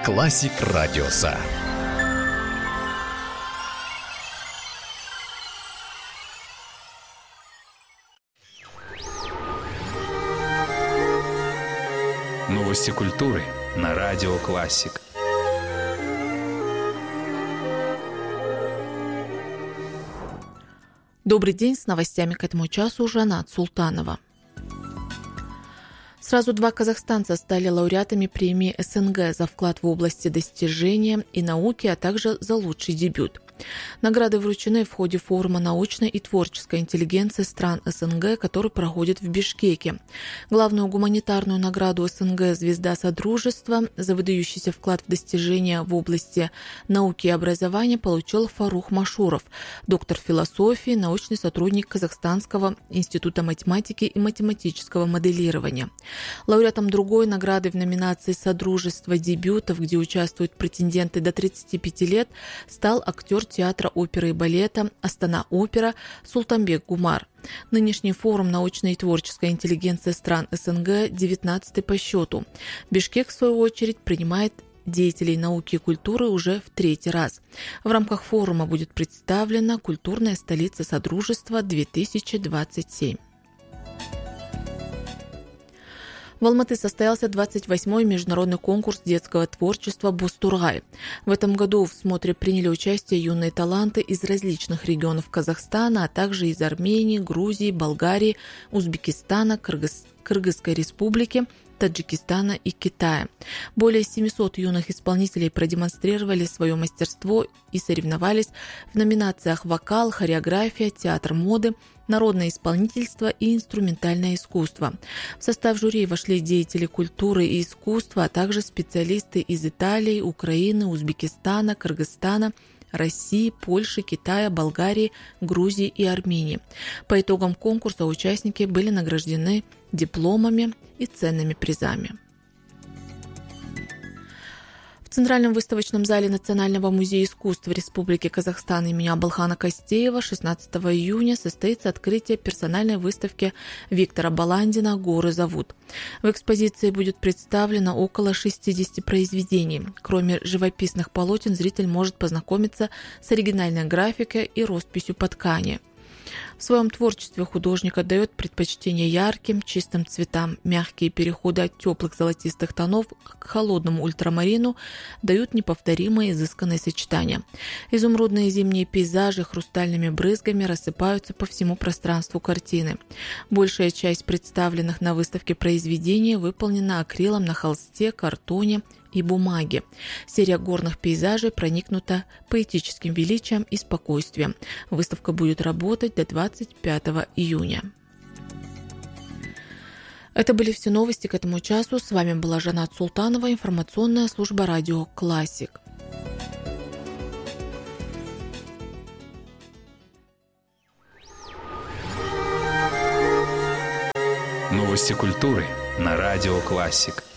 Классик Радиоса. Новости культуры на Радио Классик. Добрый день, с новостями к этому часу Жанат Султанова. Сразу два казахстанца стали лауреатами премии СНГ за вклад в области достижения и науки, а также за лучший дебют. Награды вручены в ходе форума научной и творческой интеллигенции стран СНГ, который проходит в Бишкеке. Главную гуманитарную награду СНГ «Звезда Содружества» за выдающийся вклад в достижения в области науки и образования получил Фарух Машуров, доктор философии, научный сотрудник Казахстанского института математики и математического моделирования. Лауреатом другой награды в номинации «Содружество дебютов», где участвуют претенденты до 35 лет, стал актер театра оперы и балета «Астана-опера» Султанбек Гумар. Нынешний форум научной и творческой интеллигенции стран СНГ 19-й по счету. Бишкек, в свою очередь, принимает деятелей науки и культуры уже в третий раз. В рамках форума будет представлена «Культурная столица Содружества-2027». В Алматы состоялся 28-й международный конкурс детского творчества «Бустургай». В этом году в смотре приняли участие юные таланты из различных регионов Казахстана, а также из Армении, Грузии, Болгарии, Узбекистана, Кыргызской республики, Таджикистана и Китая. Более 700 юных исполнителей продемонстрировали свое мастерство и соревновались в номинациях «Вокал», «Хореография», «Театр моды», «Народное исполнительство» и «Инструментальное искусство». В состав жюри вошли деятели культуры и искусства, а также специалисты из Италии, Украины, Узбекистана, Кыргызстана, России, Польши, Китая, Болгарии, Грузии и Армении. По итогам конкурса участники были награждены дипломами и ценными призами. В Центральном выставочном зале Национального музея искусств Республики Казахстан имени Абылхана Кастеева 16 июня состоится открытие персональной выставки Виктора Баландина «Горы зовут». В экспозиции будет представлено около 60 произведений. Кроме живописных полотен, зритель может познакомиться с оригинальной графикой и росписью по ткани. В своем творчестве художник отдает предпочтение ярким, чистым цветам. Мягкие переходы от теплых золотистых тонов к холодному ультрамарину дают неповторимые изысканные сочетания. Изумрудные зимние пейзажи хрустальными брызгами рассыпаются по всему пространству картины. Большая часть представленных на выставке произведений выполнена акрилом на холсте, картоне и бумаге. Серия горных пейзажей проникнута поэтическим величием и спокойствием. Выставка будет работать до 25 июня. Это были все новости к этому часу. С вами была Жанат Султанова, информационная служба Радио Классик. Новости культуры на Радио Классик.